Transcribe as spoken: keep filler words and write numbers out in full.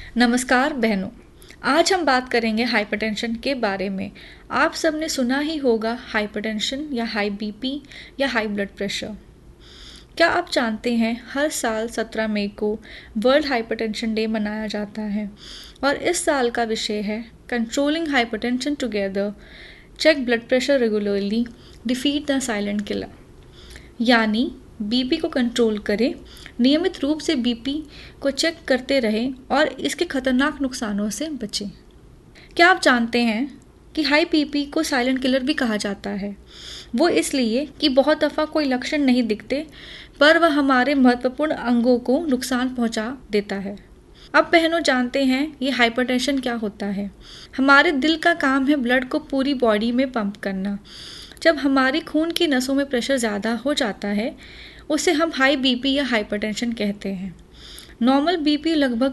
नमस्कार बहनों, आज हम बात करेंगे हाइपरटेंशन के बारे में। आप सबने सुना ही होगा हाइपरटेंशन या हाई बीपी या हाई ब्लड प्रेशर। क्या आप जानते हैं हर साल सत्रह मई को वर्ल्ड हाइपरटेंशन डे मनाया जाता है और इस साल का विषय है controlling hypertension together, check blood pressure regularly, defeat the silent killer. यानी बीपी को कंट्रोल करें, नियमित रूप से बीपी को चेक करते रहें और इसके खतरनाक नुकसानों से बचें। क्या आप जानते हैं कि हाई बीपी को साइलेंट किलर भी कहा जाता है? वो इसलिए कि बहुत दफ़ा कोई लक्षण नहीं दिखते पर वह हमारे महत्वपूर्ण अंगों को नुकसान पहुंचा देता है। अब बहनों जानते हैं ये हाइपरटेंशन क्या होता है। हमारे दिल का काम है ब्लड को पूरी बॉडी में पंप करना। जब हमारी खून की नसों में प्रेशर ज़्यादा हो जाता है उसे हम हाई बीपी या हाइपरटेंशन कहते हैं। नॉर्मल बीपी लगभग